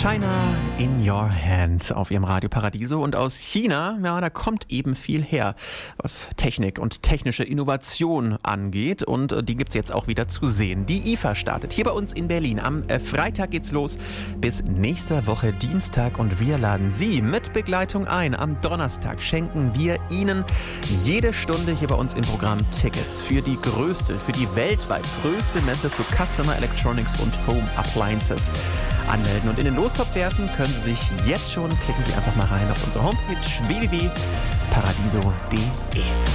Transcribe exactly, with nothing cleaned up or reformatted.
China in Your Hand auf ihrem Radio Paradiso. Und aus China, ja, da kommt eben viel her, was Technik und technische Innovation angeht. Und äh, die gibt es jetzt auch wieder zu sehen. Die I F A startet hier bei uns in Berlin. Am äh, Freitag geht's los bis nächste Woche Dienstag. Und wir laden Sie mit Begleitung ein. Am Donnerstag schenken wir Ihnen jede Stunde hier bei uns im Programm Tickets für die größte, für die weltweit größte Messe für Customer Electronics und Home Appliances. Anmelden und in den Lostopf werfen können Sie sich jetzt schon. Klicken Sie einfach mal rein auf unsere Homepage w w w punkt paradiso punkt d e.